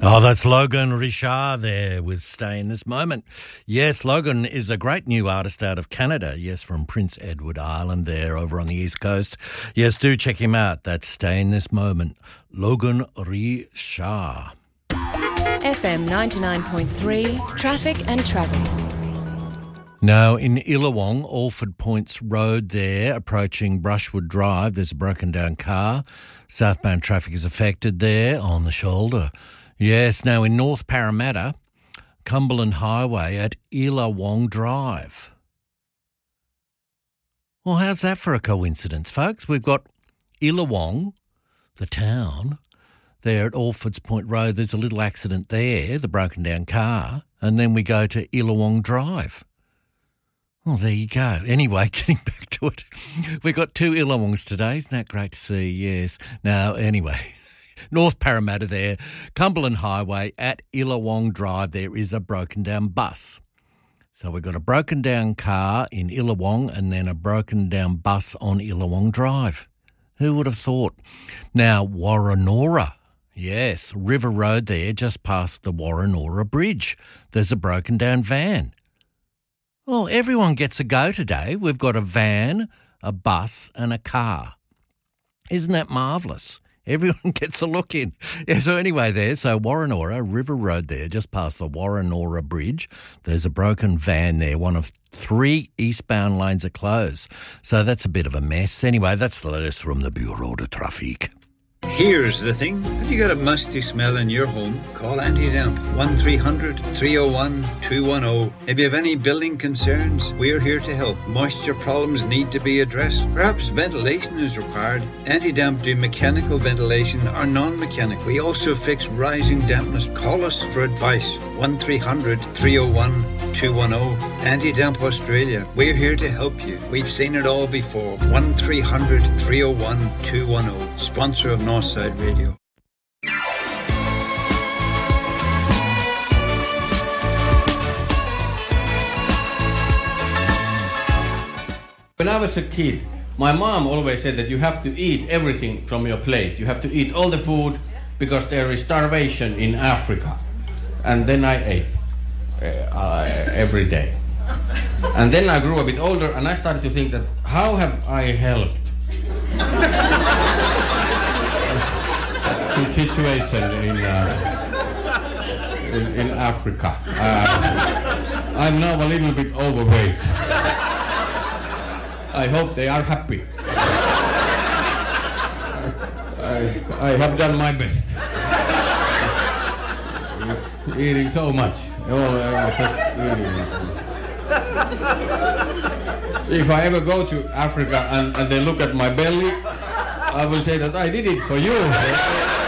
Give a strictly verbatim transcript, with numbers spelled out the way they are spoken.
Oh, that's Logan Richard there with Stay in This Moment. Yes, Logan is a great new artist out of Canada. Yes, from Prince Edward Island there over on the East Coast. Yes, do check him out. That's Stay in This Moment. Logan Richard. F M ninety-nine point three, Traffic and Travel. Now, in Illawong, Alford Points Road there, approaching Brushwood Drive, there's a broken down car. Southbound traffic is affected there on the shoulder. Yes, now in North Parramatta, Cumberland Highway at Illawong Drive. Well, how's that for a coincidence, folks? We've got Illawong, the town, there at Alford's Point Road. There's a little accident there, the broken down car, and then we go to Illawong Drive. Oh, there you go. Anyway, getting back to it, we've got two Illawongs today. Isn't that great to see? Yes. Now, anyway, North Parramatta there, Cumberland Highway at Illawong Drive, there is a broken down bus. So we've got a broken down car in Illawong and then a broken down bus on Illawong Drive. Who would have thought? Now, Warrenora. Yes, River Road there, just past the Warrenora Bridge. There's a broken down van. Well, everyone gets a go today. We've got a van, a bus and a car. Isn't that marvellous? Everyone gets a look in. Yeah, so anyway there, so Warrenora, River Road there, just past the Warrenora Bridge. There's a broken van there. One of three eastbound lanes are closed. So that's a bit of a mess. Anyway, that's the latest from the Bureau de Trafic. Here's the thing. Have you got a musty smell in your home? Call Anti-Damp. one three hundred, three oh one, two one oh. If you have any building concerns, we're here to help. Moisture problems need to be addressed. Perhaps ventilation is required. Anti-Damp do mechanical ventilation or non-mechanical. We also fix rising dampness. Call us for advice. one three hundred, three oh one, two one oh. Anti-Damp Australia. We're here to help you. We've seen it all before. one three hundred, three oh one, two one oh. Sponsor of Northside Radio. When I was a kid, my mom always said that you have to eat everything from your plate. You have to eat all the food because there is starvation in Africa. And then I ate uh, uh, every day. And then I grew a bit older and I started to think that how have I helped the situation in, uh, in, in Africa. Uh, I'm now a little bit overweight. I hope they are happy. I, I have done my best. Eating so much. Oh, uh, just eating. If I ever go to Africa and, and they look at my belly, I will say that I did it for you.